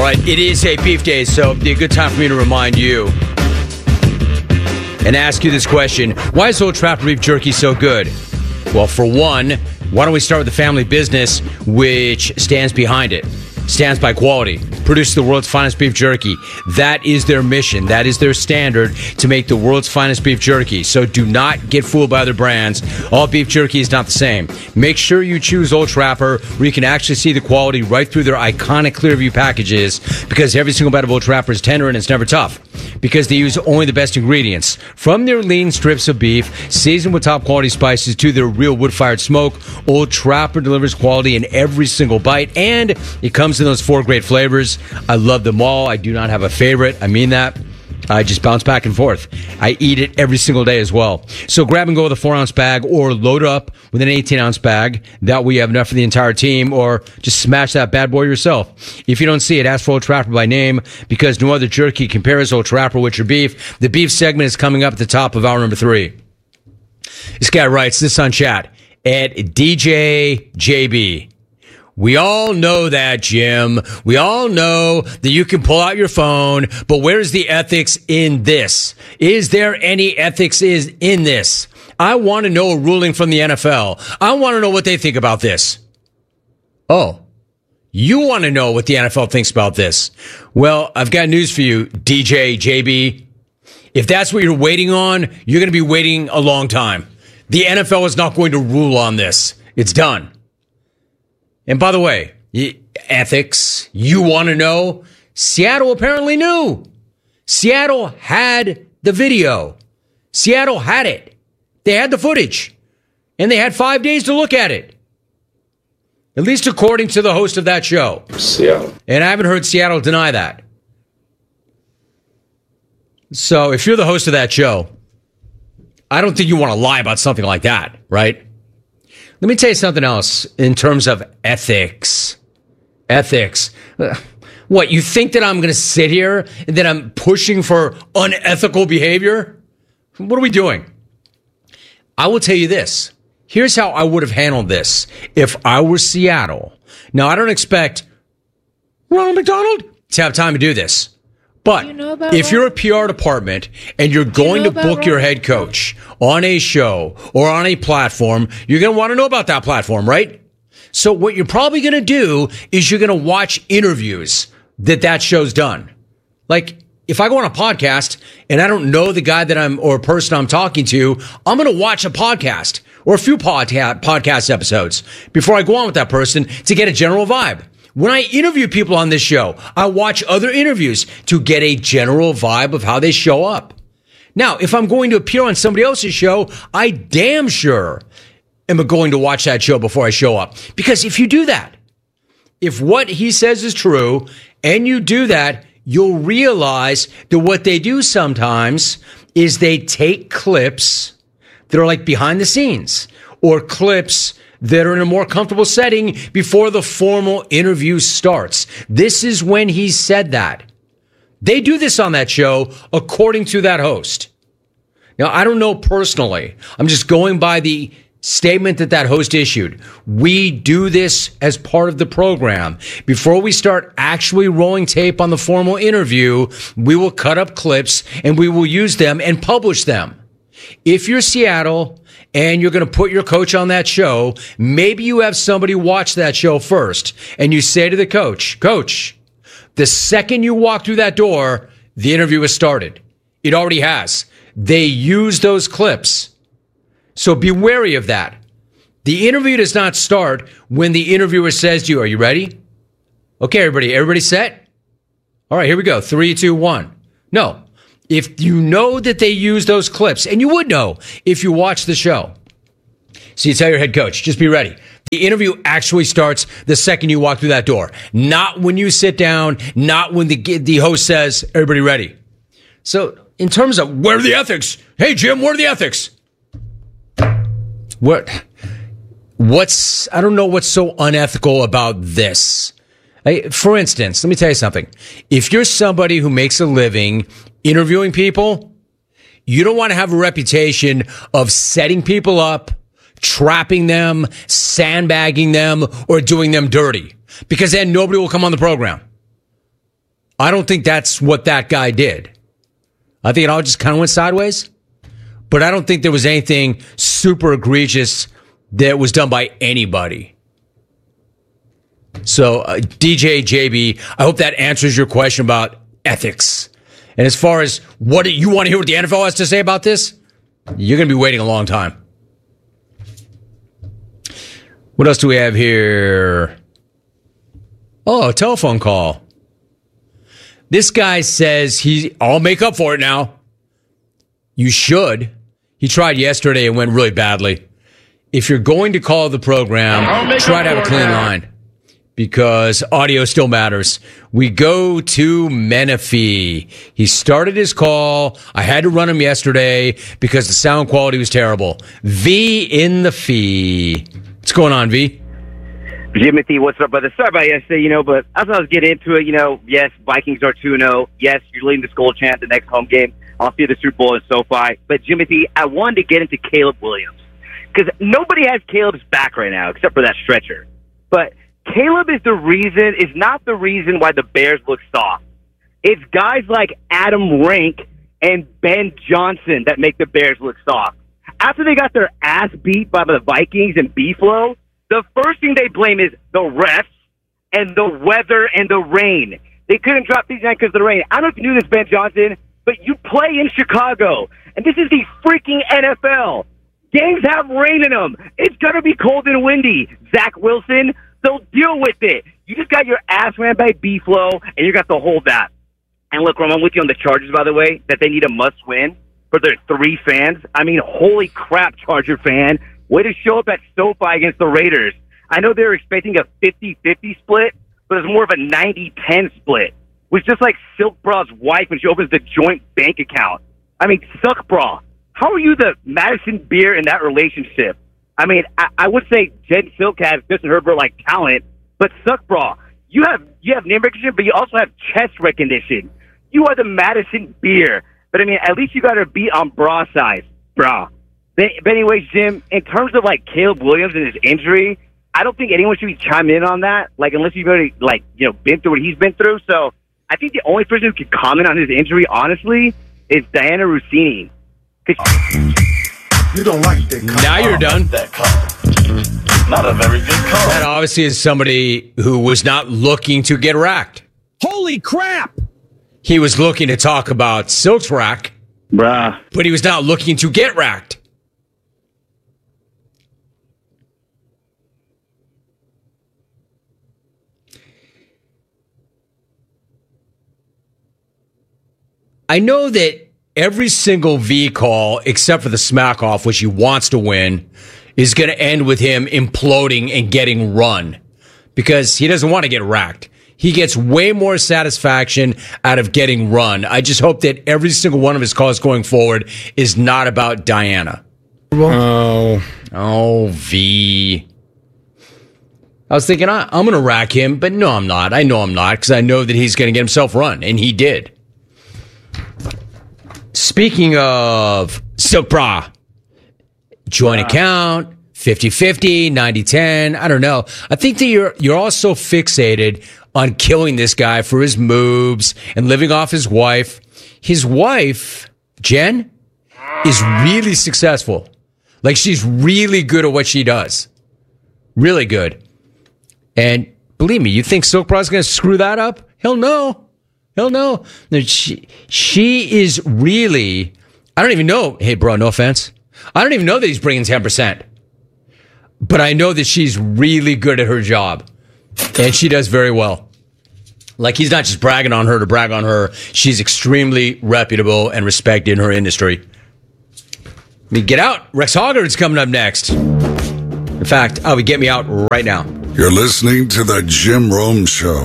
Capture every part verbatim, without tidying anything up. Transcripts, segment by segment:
right, it is a beef day, so it'd be a good time for me to remind you and ask you this question. Why is Old Trapper beef jerky so good? Well, for one, why don't we start with the family business, which stands behind it, stands by quality, produces the world's finest beef jerky. That is their mission. That is their standard, to make the world's finest beef jerky. So do not get fooled by other brands. All beef jerky is not the same. Make sure you choose Old Trapper, where you can actually see the quality right through their iconic Clearview packages, because every single bite of Old Trapper is tender and it's never tough, because they use only the best ingredients. From their lean strips of beef, seasoned with top quality spices, to their real wood-fired smoke, Old Trapper delivers quality in every single bite, and it comes in those four great flavors. I love them all. I do not have a favorite. I mean that. I just bounce back and forth. I eat it every single day as well. So grab and go with a four-ounce bag, or load up with an eighteen-ounce bag. That way you have enough for the entire team, or just smash that bad boy yourself. If you don't see it, ask for Old Trapper by name, because no other jerky compares Old Trapper with your beef. The beef segment is coming up at the top of hour number three. This guy writes this on chat at D J J B. We all know that, Jim. We all know that you can pull out your phone, but where's the ethics in this? Is there any ethics is in this? I want to know a ruling from the N F L. I want to know what they think about this. Oh, you want to know what the N F L thinks about this? Well, I've got news for you, D J J B. If that's what you're waiting on, you're going to be waiting a long time. The N F L is not going to rule on this. It's done. And by the way, ethics, you want to know? Seattle apparently knew. Seattle had the video. Seattle had it. They had the footage. And they had five days to look at it. At least according to the host of that show. Seattle. And I haven't heard Seattle deny that. So if you're the host of that show, I don't think you want to lie about something like that, right? Let me tell you something else in terms of ethics. Ethics. What, you think that I'm going to sit here and that I'm pushing for unethical behavior? What are we doing? I will tell you this. Here's how I would have handled this if I were Seattle. Now, I don't expect Ronald McDonald to have time to do this. But you know if you're a P R department and you're going you know to book your head coach on a show or on a platform, you're going to want to know about that platform, right? So what you're probably going to do is you're going to watch interviews that that show's done. Like, if I go on a podcast and I don't know the guy that I'm or person I'm talking to, I'm going to watch a podcast or a few podca- podcast episodes before I go on with that person to get a general vibe. When I interview people on this show, I watch other interviews to get a general vibe of how they show up. Now, if I'm going to appear on somebody else's show, I damn sure am going to watch that show before I show up. Because if you do that, if what he says is true and you do that, you'll realize that what they do sometimes is they take clips that are like behind the scenes, or clips that are in a more comfortable setting before the formal interview starts. This is when he said that. They do this on that show, according to that host. Now, I don't know personally. I'm just going by the statement that that host issued. We do this as part of the program. Before we start actually rolling tape on the formal interview, we will cut up clips and we will use them and publish them. If you're Seattle and you're going to put your coach on that show, maybe you have somebody watch that show first, and you say to the coach, Coach, the second you walk through that door, the interview has started. It already has. They use those clips. So be wary of that. The interview does not start when the interviewer says to you, are you ready? Okay, everybody, everybody set? All right, here we go. Three, two, one. No. If you know that they use those clips, and you would know if you watch the show. So you tell your head coach, just be ready. The interview actually starts the second you walk through that door. Not when you sit down, not when the, the host says, everybody ready. So in terms of where are the ethics? Hey, Jim, where are the ethics? What? What's, I don't know what's so unethical about this. I, for instance, let me tell you something. If you're somebody who makes a living interviewing people, you don't want to have a reputation of setting people up, trapping them, sandbagging them, or doing them dirty, because then nobody will come on the program. I don't think that's what that guy did. I think it all just kind of went sideways. But I don't think there was anything super egregious that was done by anybody. So, uh, D J J B, I hope that answers your question about ethics. And as far as what do you want to hear what the N F L has to say about this, you're going to be waiting a long time. What else do we have here? Oh, a telephone call. This guy says he, I'll make up for it now. You should. He tried yesterday and went really badly. If you're going to call the program, try to have a clean line because audio still matters. We go to Menifee. He started his call. I had to run him yesterday because the sound quality was terrible. V in the fee. What's going on, V? Jimothy, what's up, brother? Sorry about yesterday, you know, but as I was getting into it, you know, yes, Vikings are two and oh. Yes, you're leading the Skull Chant the next home game. I'll see the Super Bowl in SoFi. But, Jimothy, I wanted to get into Caleb Williams because nobody has Caleb's back right now except for that stretcher. But Caleb is the reason, is not the reason why the Bears look soft. It's guys like Adam Rank and Ben Johnson that make the Bears look soft. After they got their ass beat by the Vikings and B-Flow, the first thing they blame is the refs and the weather and the rain. They couldn't drop these guys because of the rain. I don't know if you knew this, Ben Johnson, but you play in Chicago, and this is the freaking N F L. Games have rain in them. It's going to be cold and windy. Zach Wilson, so deal with it. You just got your ass ran by B-Flow, and you got to hold that. And look, Ram, I'm with you on the Chargers, by the way, that they need a must-win for their three fans. I mean, holy crap, Charger fan. Way to show up at SoFi against the Raiders. I know they were expecting a fifty-fifty split, but it's more of a ninety ten split. It was just like Silk Bra's wife when she opens the joint bank account. I mean, Silk Bra, how are you the Madison Beer in that relationship? I mean, I, I would say Jen Silk has Justin Herbert-like talent, but Silk Bra, you have, you have name recognition, but you also have chest recognition. You are the Madison Beer. But, I mean, at least you got her beat on bra size, bra. But anyways, Jim, in terms of, like, Caleb Williams and his injury, I don't think anyone should be chiming in on that, like, unless you've already, like, you know, been through what he's been through. So I think the only person who could comment on his injury, honestly, is Diana Rossini. You don't like that call. Now you're done. That call. Not a very good call. That obviously is somebody who was not looking to get racked. Holy crap! He was looking to talk about Silk's rack, Bruh. but he was not looking to get racked. I know that every single V call, except for the smack off, which he wants to win, is going to end with him imploding and getting run because he doesn't want to get racked. He gets way more satisfaction out of getting run. I just hope that every single one of his calls going forward is not about Diana. Oh, oh, V. I was thinking, I, I'm going to rack him, but no, I'm not. I know I'm not because I know that he's going to get himself run, and he did. Speaking of Silk Bra, joint uh, account, fifty-fifty, ninety ten, I don't know. I think that you're you're all so fixated on killing this guy for his moves and living off his wife. His wife, Jen, is really successful. Like, she's really good at what she does. Really good. And believe me, you think Silk Bra's going to screw that up? Hell no. Hell no. no she, she is really, I don't even know. Hey, bro, no offense. I don't even know that he's bringing ten percent. But I know that she's really good at her job. And she does very well. Like, he's not just bragging on her to brag on her. She's extremely reputable and respected in her industry. I mean, get out. Rex Hoggard's coming up next. In fact, oh, get me out right now. You're listening to the Jim Rome Show.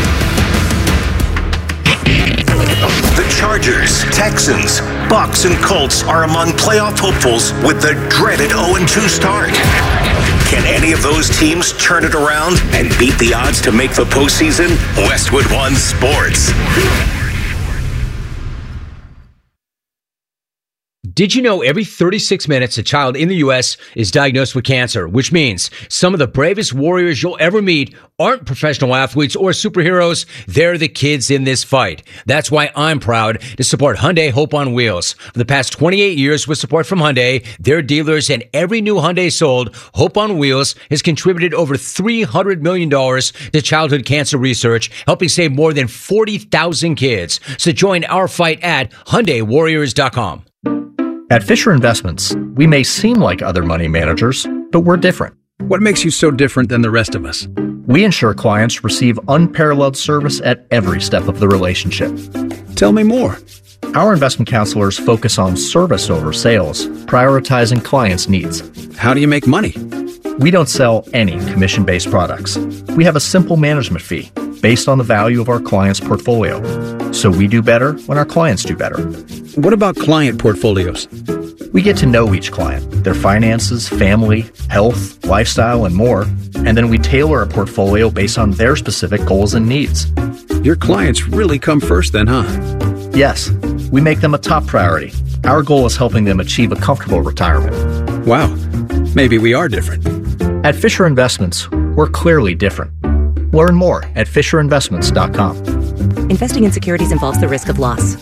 The Chargers, Texans, Bucks, and Colts are among playoff hopefuls with the dreaded oh and two start. Can any of those teams turn it around and beat the odds to make the postseason? Westwood One Sports. Did you know every thirty-six minutes a child in the U S is diagnosed with cancer, which means some of the bravest warriors you'll ever meet aren't professional athletes or superheroes. They're the kids in this fight. That's why I'm proud to support Hyundai Hope on Wheels. For the past twenty-eight years with support from Hyundai, their dealers, and every new Hyundai sold, Hope on Wheels has contributed over three hundred million dollars to childhood cancer research, helping save more than forty thousand kids. So join our fight at Hyundai Warriors dot com. At Fisher Investments, we may seem like other money managers, but we're different. What makes you so different than the rest of us? We ensure clients receive unparalleled service at every step of the relationship. Tell me more. Our investment counselors focus on service over sales, prioritizing clients' needs. How do you make money? We don't sell any commission-based products. We have a simple management fee based on the value of our client's portfolio. So we do better when our clients do better. What about client portfolios? We get to know each client, their finances, family, health, lifestyle, and more, and then we tailor a portfolio based on their specific goals and needs. Your clients really come first then, huh? Yes, we make them a top priority. Our goal is helping them achieve a comfortable retirement. Wow, maybe we are different. At Fisher Investments, we're clearly different. Learn more at Fisher Investments dot com. Investing in securities involves the risk of loss.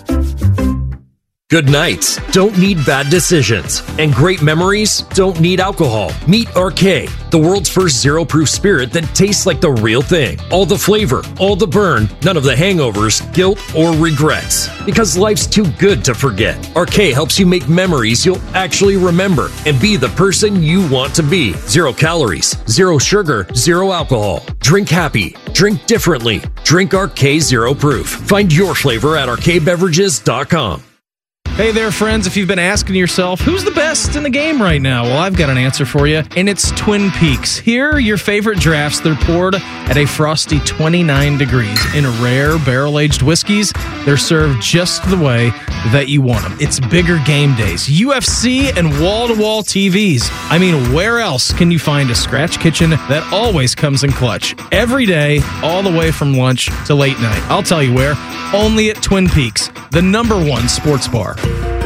Good nights don't need bad decisions, and great memories don't need alcohol. Meet R K, the world's first zero-proof spirit that tastes like the real thing. All the flavor, all the burn, none of the hangovers, guilt, or regrets. Because life's too good to forget. R K helps you make memories you'll actually remember and be the person you want to be. Zero calories, zero sugar, zero alcohol. Drink happy. Drink differently. Drink R K Zero Proof. Find your flavor at R K beverages dot com. Hey there, friends. If you've been asking yourself, who's the best in the game right now? Well, I've got an answer for you, and it's Twin Peaks. Here are your favorite drafts. They're poured at a frosty twenty-nine degrees in rare barrel-aged whiskeys. They're served just the way that you want them. It's bigger game days, U F C, and wall-to-wall T Vs. I mean, where else can you find a scratch kitchen that always comes in clutch? Every day, all the way from lunch to late night. I'll tell you where. Only at Twin Peaks, the number one sports bar.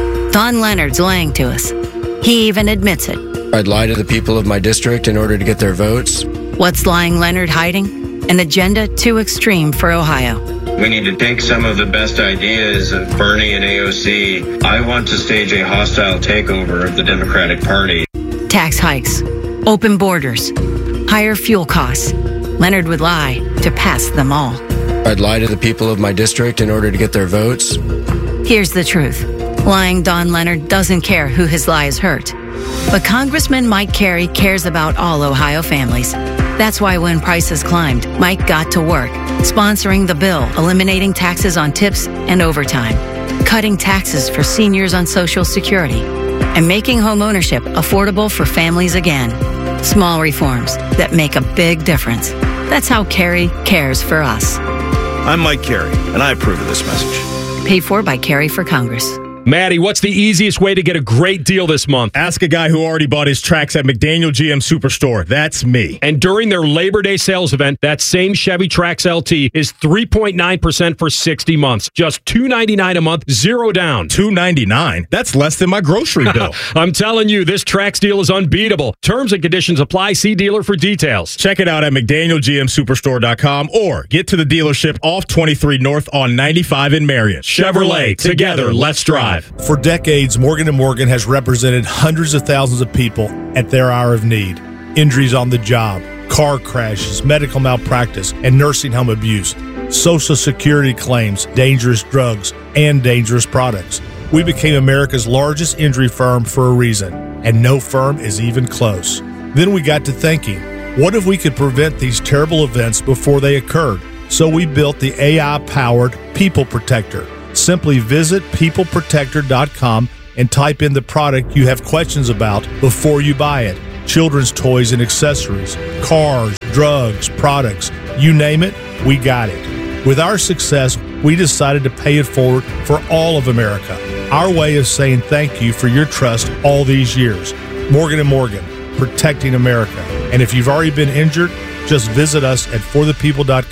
Don Leonard's lying to us. He even admits it. I'd lie to the people of my district in order to get their votes. What's lying Leonard hiding? An agenda too extreme for Ohio. We need to take some of the best ideas of Bernie and A O C. I want to stage a hostile takeover of the Democratic Party. Tax hikes, open borders, higher fuel costs. Leonard would lie to pass them all. I'd lie to the people of my district in order to get their votes. Here's the truth. Lying Don Leonard doesn't care who his lies hurt. But Congressman Mike Carey cares about all Ohio families. That's why when prices climbed, Mike got to work, sponsoring the bill, eliminating taxes on tips and overtime, cutting taxes for seniors on Social Security, and making homeownership affordable for families again. Small reforms that make a big difference. That's how Carey cares for us. I'm Mike Carey, and I approve of this message. Paid for by Carey for Congress. Maddie, what's the easiest way to get a great deal this month? Ask a guy who already bought his tracks at McDaniel G M Superstore. That's me. And during their Labor Day sales event, that same Chevy Trax L T is three point nine percent for sixty months. Just two hundred ninety-nine dollars a month, zero down. two hundred ninety-nine dollars? That's less than my grocery bill. I'm telling you, this Trax deal is unbeatable. Terms and conditions apply. See dealer for details. Check it out at McDaniel G M Superstore dot com or get to the dealership off twenty-three North on ninety-five in Marion. Chevrolet, together, let's drive. For decades, Morgan and Morgan has represented hundreds of thousands of people at their hour of need. Injuries on the job, car crashes, medical malpractice, and nursing home abuse, Social Security claims, dangerous drugs, and dangerous products. We became America's largest injury firm for a reason, and no firm is even close. Then we got to thinking, what if we could prevent these terrible events before they occurred? So we built the A I-powered People Protector. Simply visit people protector dot com and type in the product you have questions about before you buy it. Children's toys and accessories, cars, drugs, products, you name it, we got it. With our success, we decided to pay it forward for all of America. Our way of saying thank you for your trust all these years. Morgan and Morgan, protecting America. And if you've already been injured, just visit us at for the people dot com.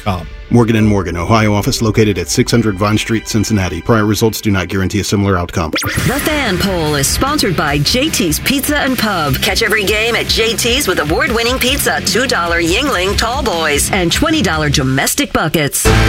Morgan and Morgan, Ohio office located at six hundred Vine Street, Cincinnati. Prior results do not guarantee a similar outcome. The Fan Poll is sponsored by J T's Pizza and Pub. Catch every game at J T's with award-winning pizza, two dollar Yingling Tall Boys, and twenty dollar domestic buckets.